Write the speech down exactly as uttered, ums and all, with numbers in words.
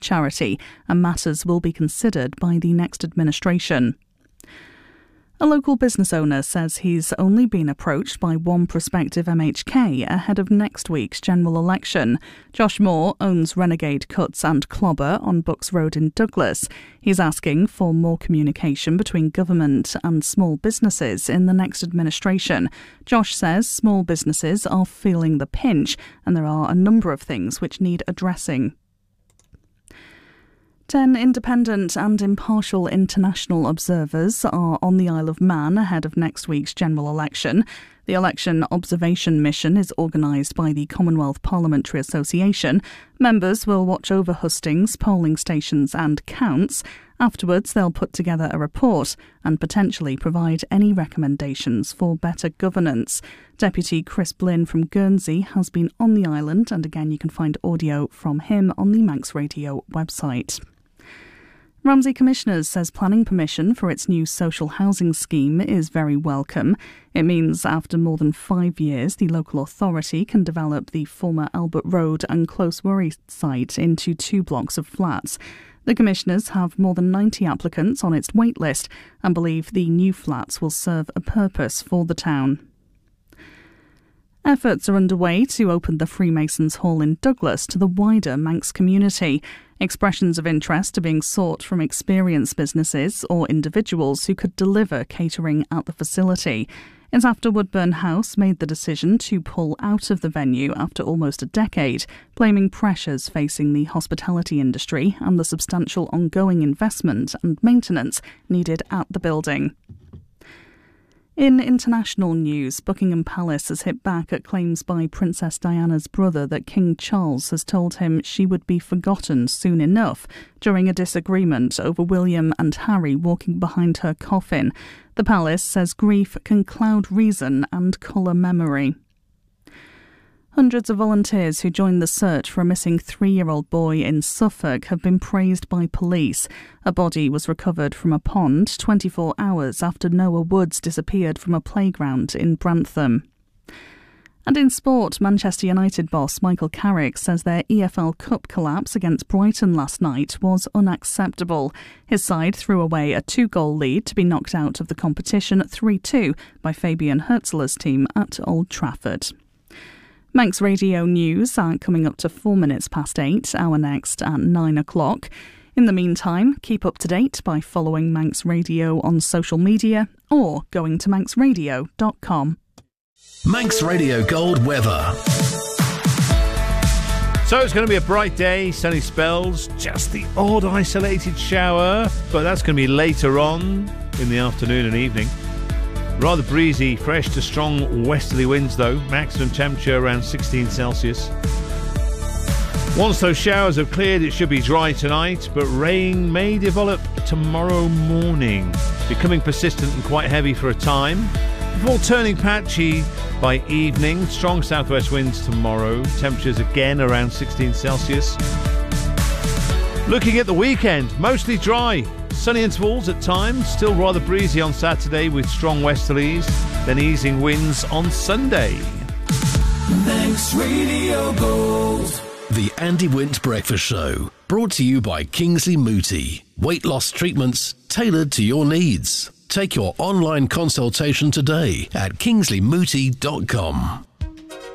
charity, and matters will be considered by the next administration. A local business owner says he's only been approached by one prospective M H K ahead of next week's general election. Josh Moore owns Renegade Cuts and Clobber on Bucks Road in Douglas. He's asking for more communication between government and small businesses in the next administration. Josh says small businesses are feeling the pinch and there are a number of things which need addressing. Ten independent and impartial international observers are on the Isle of Man ahead of next week's general election. The election observation mission is organised by the Commonwealth Parliamentary Association. Members will watch over hustings, polling stations and counts. Afterwards, they'll put together a report and potentially provide any recommendations for better governance. Deputy Chris Blinn from Guernsey has been on the island, and again you can find audio from him on the Manx Radio website. Ramsey Commissioners says planning permission for its new social housing scheme is very welcome. It means after more than five years, the local authority can develop the former Albert Road and Close Worry site into two blocks of flats. The Commissioners have more than ninety applicants on its waitlist and believe the new flats will serve a purpose for the town. Efforts are underway to open the Freemasons Hall in Douglas to the wider Manx community. Expressions of interest are being sought from experienced businesses or individuals who could deliver catering at the facility. It's after Woodburn House made the decision to pull out of the venue after almost a decade, blaming pressures facing the hospitality industry and the substantial ongoing investment and maintenance needed at the building. In international news, Buckingham Palace has hit back at claims by Princess Diana's brother that King Charles has told him she would be forgotten soon enough during a disagreement over William and Harry walking behind her coffin. The palace says grief can cloud reason and colour memory. Hundreds of volunteers who joined the search for a missing three-year-old boy in Suffolk have been praised by police. A body was recovered from a pond twenty-four hours after Noah Woods disappeared from a playground in Brantham. And in sport, Manchester United boss Michael Carrick says their E F L Cup collapse against Brighton last night was unacceptable. His side threw away a two-goal lead to be knocked out of the competition three two by Fabian Herzler's team at Old Trafford. Manx Radio News are coming up to four minutes past eight, our next at nine o'clock. In the meantime, keep up to date by following Manx Radio on social media or going to manx radio dot com. Manx Radio Gold weather. So it's going to be a bright day, sunny spells, just the odd isolated shower, but that's going to be later on in the afternoon and evening. Rather breezy, fresh to strong westerly winds though. Maximum temperature around sixteen Celsius. Once those showers have cleared, it should be dry tonight, but rain may develop tomorrow morning, becoming persistent and quite heavy for a time, before turning patchy by evening. Strong southwest winds tomorrow. Temperatures again around sixteen Celsius. Looking at the weekend, mostly dry. Sunny intervals at times, still rather breezy on Saturday with strong westerlies, then easing winds on Sunday. Manx Radio Gold. The Andy Wint Breakfast Show, brought to you by Kingsley Mooti. Weight loss treatments tailored to your needs. Take your online consultation today at kingsley mooti dot com.